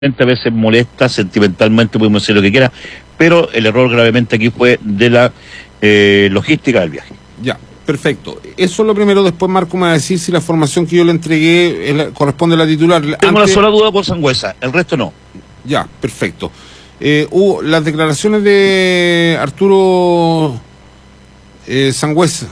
a veces molesta, sentimentalmente podemos decir lo que quiera, pero el error gravemente aquí fue de la logística del viaje. Ya, perfecto. Eso es lo primero. Después Marco me va a decir si la formación que yo le entregué corresponde a la titular. Tengo una sola duda por Sangüesa, el resto no. Ya, perfecto. Hubo las declaraciones de Arturo Sangüesa.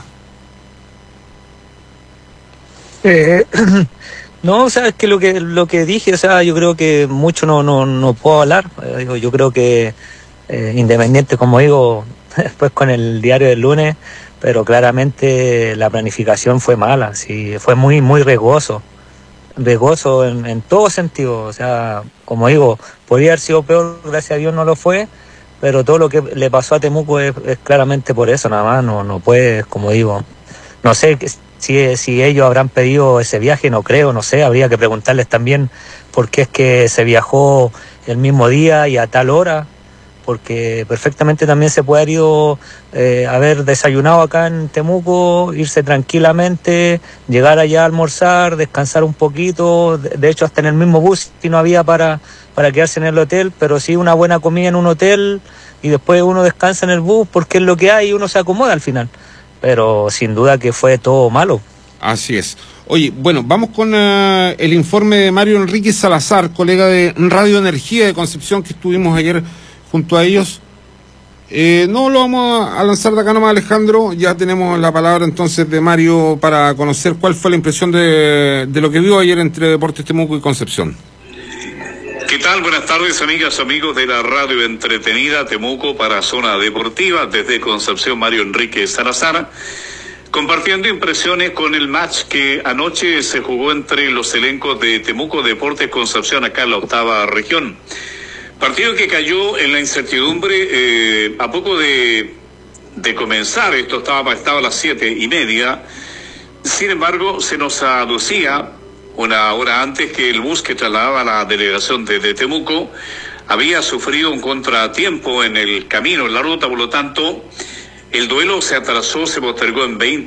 No, o sea, es que lo que dije, o sea, yo creo que mucho no puedo hablar. Yo creo que Independiente, como digo, después con el diario del lunes, pero claramente la planificación fue mala, sí, fue muy riesgoso en todo sentido. O sea, como digo, podría haber sido peor, gracias a Dios no lo fue, pero todo lo que le pasó a Temuco es claramente por eso, nada más. No puede, como digo, no sé si ellos habrán pedido ese viaje, no creo, no sé, habría que preguntarles también por qué es que se viajó el mismo día y a tal hora, porque perfectamente también se puede haber ido, haber desayunado acá en Temuco, irse tranquilamente, llegar allá a almorzar, descansar un poquito, de hecho hasta en el mismo bus si no había para quedarse en el hotel, pero sí una buena comida en un hotel y después uno descansa en el bus porque es lo que hay y uno se acomoda al final. Pero sin duda que fue todo malo. Así es. Oye, bueno, vamos con el informe de Mario Enrique Salazar, colega de Radio Energía de Concepción, que estuvimos ayer junto a ellos. No lo vamos a lanzar de acá nomás, Alejandro. Ya tenemos la palabra entonces de Mario para conocer cuál fue la impresión de lo que vio ayer entre Deportes Temuco y Concepción. ¿Qué tal? Buenas tardes, amigas, amigos de la radio entretenida Temuco para Zona Deportiva. Desde Concepción, Mario Enrique Salazar, compartiendo impresiones con el match que anoche se jugó entre los elencos de Temuco Deportes Concepción, acá en la 8ª región. Partido que cayó en la incertidumbre a poco de comenzar. Esto estaba pactado a las 7:30. Sin embargo, se nos aducía una hora antes que el bus que trasladaba a la delegación de Temuco había sufrido un contratiempo en el camino, en la ruta, por lo tanto, el duelo se atrasó, se postergó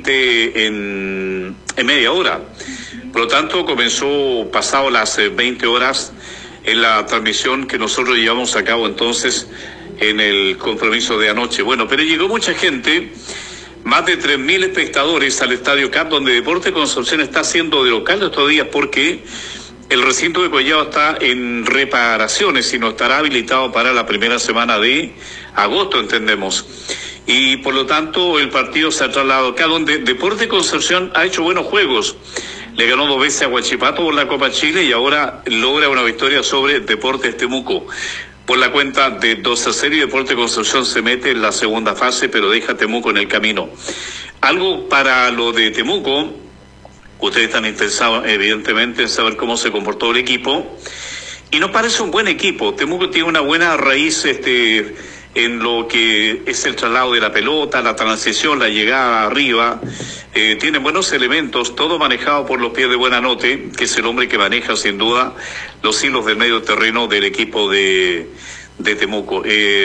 en media hora. Por lo tanto, comenzó pasado las 20 horas en la transmisión que nosotros llevamos a cabo entonces en el compromiso de anoche. Bueno, pero llegó mucha gente. Más de 3.000 espectadores al Estadio CAP, donde Deportes Concepción está haciendo de local estos días porque el recinto de Collado está en reparaciones y no estará habilitado para la primera semana de agosto, entendemos. Y por lo tanto el partido se ha trasladado acá, donde Deportes Concepción ha hecho buenos juegos. Le ganó 2 veces a Huachipato por la Copa Chile y ahora logra una victoria sobre Deportes Temuco. Por la cuenta de 2-0, Deportes Concepción se mete en la segunda fase, pero deja a Temuco en el camino. Algo para lo de Temuco, ustedes están interesados evidentemente en saber cómo se comportó el equipo, y nos parece un buen equipo. Temuco tiene una buena raíz en lo que es el traslado de la pelota, la transición, la llegada arriba. Tiene buenos elementos, todo manejado por los pies de Buenanote, que es el hombre que maneja sin duda los hilos del medio terreno del equipo de Temuco.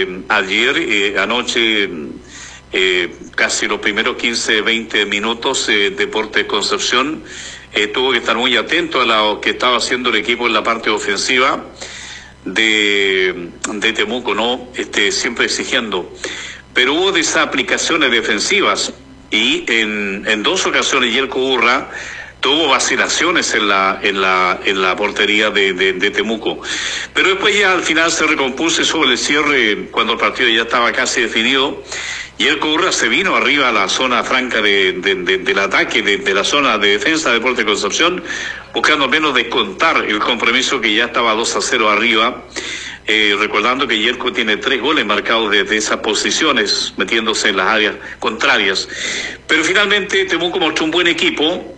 Anoche, casi los primeros 15-20 minutos, Deportes Concepción tuvo que estar muy atento a lo que estaba haciendo el equipo en la parte ofensiva de Temuco, ¿no? Siempre exigiendo. Pero hubo desaplicaciones defensivas y en 2 ocasiones Yelko Urra tuvo vacilaciones en la portería de Temuco. Pero después ya al final se recompuso sobre el cierre, cuando el partido ya estaba casi definido. Yelko Urra se vino arriba a la zona franca del ataque, de la zona de defensa de Deportes Concepción, buscando al menos descontar el compromiso que ya estaba 2-0 arriba. Recordando que Yelko tiene 3 goles marcados desde esas posiciones, metiéndose en las áreas contrarias. Pero finalmente Temuco mostró un buen equipo.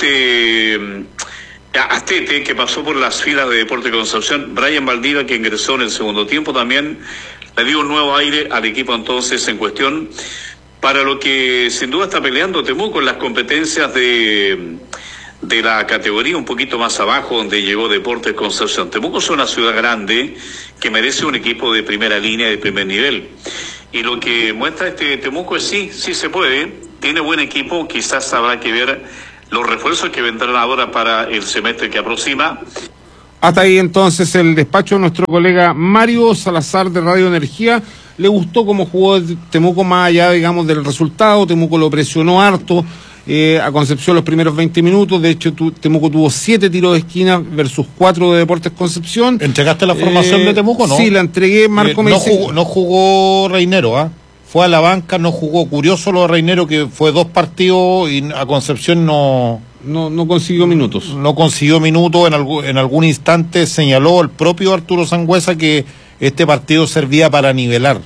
Astete, que pasó por las filas de Deportes Concepción, Brian Valdivia, que ingresó en el segundo tiempo, también le dio un nuevo aire al equipo entonces en cuestión, para lo que sin duda está peleando Temuco en las competencias de la categoría un poquito más abajo, donde llegó Deportes Concepción. Temuco es una ciudad grande que merece un equipo de primera línea, de primer nivel. Y lo que muestra Temuco es sí se puede, tiene buen equipo, quizás habrá que ver los refuerzos que vendrán ahora para el semestre que aproxima. Hasta ahí entonces el despacho de nuestro colega Mario Salazar de Radio Energía. Le gustó cómo jugó Temuco más allá, digamos, del resultado. Temuco lo presionó harto a Concepción los primeros 20 minutos. De hecho, Temuco tuvo 7 tiros de esquina versus 4 de Deportes Concepción. ¿Entregaste la formación de Temuco, no? Sí, la entregué. Marco me dice... No jugó Reinero, ¿ah? Fue a la banca, no jugó. Curioso lo de Reinero, que fue 2 partidos y a Concepción no consiguió minutos. No consiguió minutos. En algún instante señaló el propio Arturo Sangüesa que este partido servía para nivelar.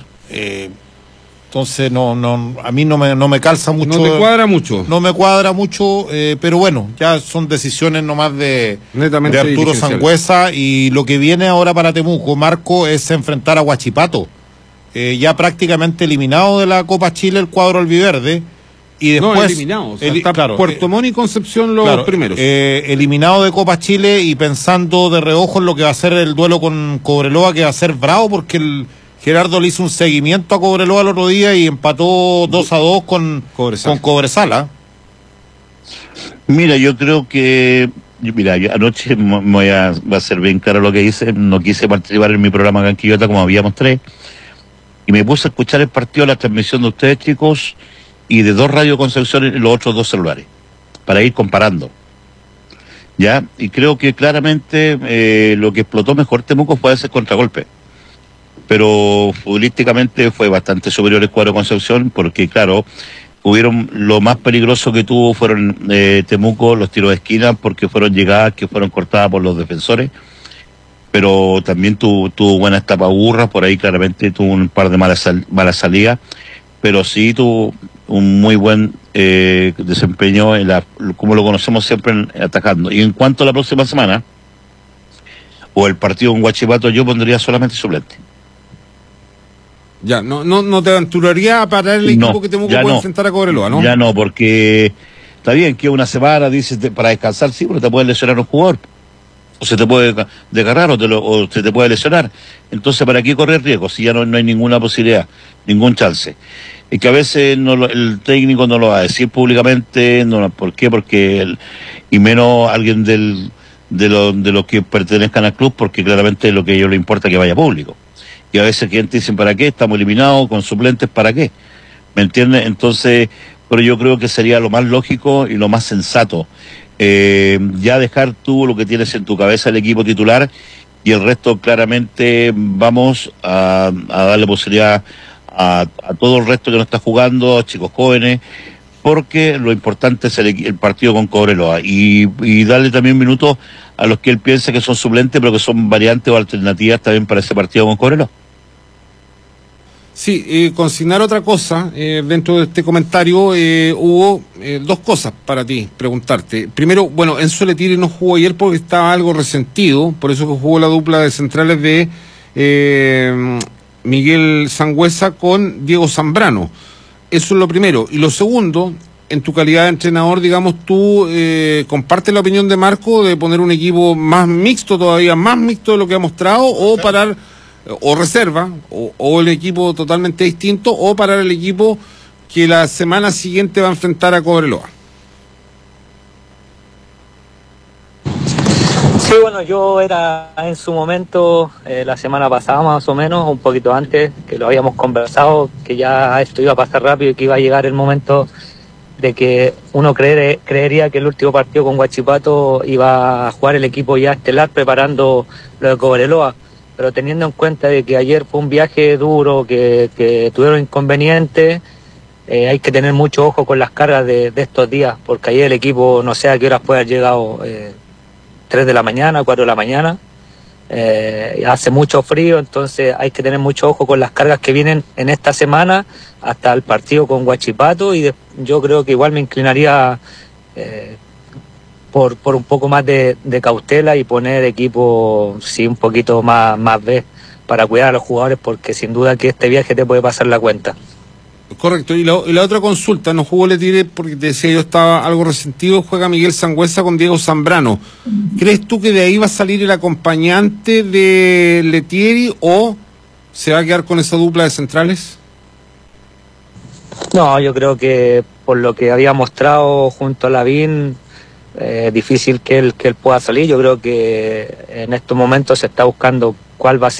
Entonces a mí no me calza mucho. No te cuadra mucho. No me cuadra mucho, pero bueno, ya son decisiones nomás de Arturo Sangüesa. Y lo que viene ahora para Temuco, Marco, es enfrentar a Huachipato. Ya prácticamente eliminado de la Copa Chile el cuadro albiverde. Y después, no, eliminado. O sea, está claro, Puerto Montt y Concepción los primeros. Eliminado de Copa Chile y pensando de reojo en lo que va a ser el duelo con Cobreloa, que va a ser bravo porque Gerardo le hizo un seguimiento a Cobreloa el otro día y empató 2-2 con Cobresal. Mira, yo creo que... yo anoche va a ser bien claro lo que hice. No quise participar en mi programa acá en Quillota, como habíamos 3. Y me puse a escuchar el partido, la transmisión de ustedes, chicos, y de 2 Radio Concepción y los otros 2 celulares, para ir comparando. ¿Ya? Y creo que claramente lo que explotó mejor Temuco fue ese contragolpe. Pero futbolísticamente fue bastante superior el cuadro de Concepción, porque claro, lo más peligroso que tuvo fueron Temuco, los tiros de esquina, porque fueron llegadas que fueron cortadas por los defensores. Pero también tuvo buenas tapaburras, por ahí claramente tuvo un par de malas salidas, pero sí tuvo un muy buen desempeño como lo conocemos siempre, atacando. Y en cuanto a la próxima semana, o el partido con Huachipato, yo pondría solamente suplente. Ya, no te aventuraría a parar el equipo que Temuco puede enfrentar a Cobreloa, ¿no? Ya no, porque está bien que una semana, dices, para descansar, sí, pero te puede lesionar un jugador. O se te puede desgarrar o se te puede lesionar. Entonces, ¿para qué correr riesgos si ya no hay ninguna posibilidad, ningún chance? Es que a veces el técnico no lo va a decir públicamente. ¿Por qué? Porque y menos alguien de los que pertenezcan al club, porque claramente lo que a ellos les importa es que vaya público. Y a veces clientes dicen, ¿para qué? Estamos eliminados con suplentes, ¿para qué? ¿Me entiendes? Entonces, pero yo creo que sería lo más lógico y lo más sensato. Ya dejar tú lo que tienes en tu cabeza el equipo titular y el resto claramente vamos a darle posibilidad a todo el resto que no está jugando, a chicos jóvenes, porque lo importante es el partido con Cobreloa y darle también minutos a los que él piensa que son suplentes, pero que son variantes o alternativas también para ese partido con Cobreloa. Sí, consignar otra cosa, dentro de este comentario hubo 2 cosas para ti, preguntarte. Primero, bueno, Enzo Letiri no jugó ayer porque estaba algo resentido, por eso que jugó la dupla de centrales de Miguel Sangüesa con Diego Zambrano. Eso es lo primero. Y lo segundo, en tu calidad de entrenador, digamos, tú compartes la opinión de Marco de poner un equipo más mixto, todavía más mixto de lo que ha mostrado, o parar... o reserva, o el equipo totalmente distinto, o parar el equipo que la semana siguiente va a enfrentar a Cobreloa. Sí, bueno, yo era en su momento, la semana pasada más o menos, un poquito antes, que lo habíamos conversado, que ya esto iba a pasar rápido y que iba a llegar el momento de que uno creería que el último partido con Huachipato iba a jugar el equipo ya estelar preparando lo de Cobreloa. Pero teniendo en cuenta de que ayer fue un viaje duro, que tuvieron inconvenientes, hay que tener mucho ojo con las cargas de estos días, porque ayer el equipo no sé a qué horas puede haber llegado, 3 de la mañana, 4 de la mañana, hace mucho frío, entonces hay que tener mucho ojo con las cargas que vienen en esta semana hasta el partido con Huachipato, y yo creo que igual me inclinaría por un poco más de cautela y poner equipo sí un poquito más B para cuidar a los jugadores, porque sin duda que este viaje te puede pasar la cuenta. Correcto, y la otra consulta, no jugó Letiri porque te decía yo estaba algo resentido, juega Miguel Sangüesa con Diego Zambrano. ¿Crees tú que de ahí va a salir el acompañante de Letiri o se va a quedar con esa dupla de centrales? No, yo creo que por lo que había mostrado junto a Lavín, difícil que él pueda salir. Yo creo que en estos momentos se está buscando cuál va a ser